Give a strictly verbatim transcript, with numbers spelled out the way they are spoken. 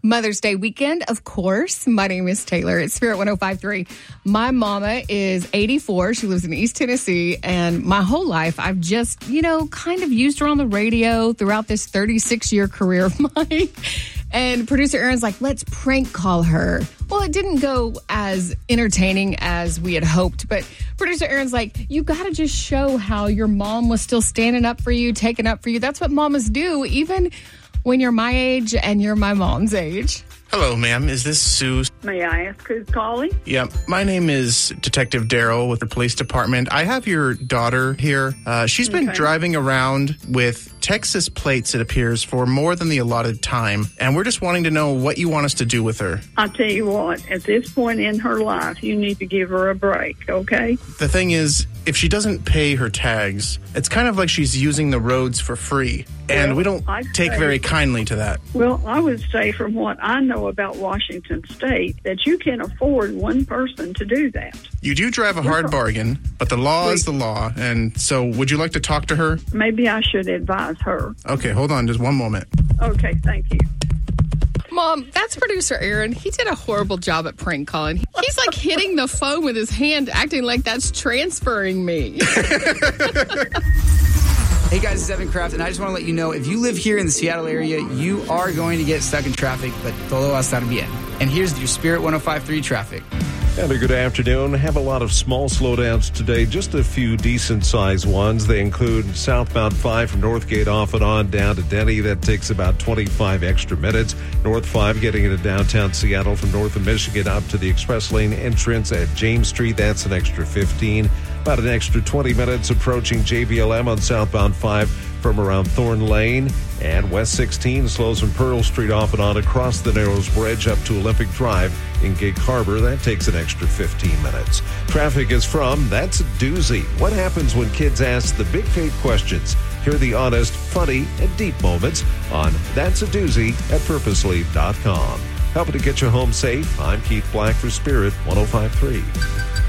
Mother's Day weekend, of course. My name is Taylor at Spirit one oh five point three. My mama is eighty-four. She lives in East Tennessee. And my whole life, I've just, you know, kind of used her on the radio throughout this thirty-six-year career of mine. And producer Aaron's like, let's prank call her. Well, it didn't go as entertaining as we had hoped. But producer Aaron's like, you got to just show how your mom was still standing up for you, taking up for you. That's what mamas do, even when you're my age and you're my mom's age. Hello, ma'am. Is this Sue? May I ask who's calling? Yeah, my name is Detective Daryl with the police department. I have your daughter here. Uh, she's been Okay. driving around with Texas plates, it appears, for more than the allotted time. And we're just wanting to know what you want us to do with her. I'll tell you what, at this point in her life, you need to give her a break, okay? The thing is, if she doesn't pay her tags, it's kind of like she's using the roads for free. And Well, we don't I'd take say- very kindly to that. Well, I would say from what I know about Washington State that you can afford one person to do that. You do drive a hard bargain, but the law is the law. And so would you like to talk to her? Maybe I should advise her. Okay, hold on just one moment. Okay, thank you. Mom, that's producer Aaron. He did a horrible job at prank calling. He's like hitting the phone with his hand, acting like that's transferring me. Hey guys, it's Evan Kraft, and I just want to let you know, if you live here in the Seattle area, you are going to get stuck in traffic, but todo va a estar bien. And here's your Spirit one oh five point three traffic. And a good afternoon. Have a lot of small slowdowns today, just a few decent-sized ones. They include southbound five from Northgate off and on down to Denny. That takes about twenty-five extra minutes. North five getting into downtown Seattle from north of Michigan up to the express lane entrance at James Street. That's an extra fifteen. About an extra twenty minutes approaching J B L M on southbound five from around Thorn Lane. And West sixteen slows from Pearl Street off and on across the Narrows Bridge up to Olympic Drive in Gig Harbor. That takes an extra fifteen minutes. Traffic is from That's a Doozy. What happens when kids ask the big fake questions? Hear the honest, funny, and deep moments on That's a Doozy at purposely dot com. Helping to get you home safe, I'm Keith Black for Spirit one oh five point three.